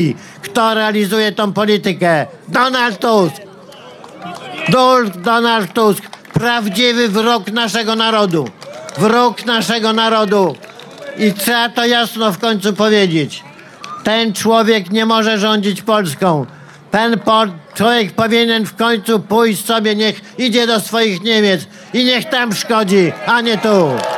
Kto realizuje tą politykę? Donald Tusk. Donald Tusk. Prawdziwy wróg naszego narodu. Wróg naszego narodu. I trzeba to jasno w końcu powiedzieć. Ten człowiek nie może rządzić Polską. Ten człowiek powinien w końcu pójść sobie, niech idzie do swoich Niemiec i niech tam szkodzi, a nie tu.